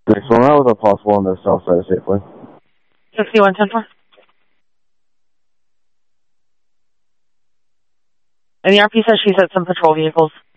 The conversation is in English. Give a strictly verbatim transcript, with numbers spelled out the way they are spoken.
six one, that was a possible on the south side safely. sixty-one ten four. And the R P says she's at some patrol vehicles.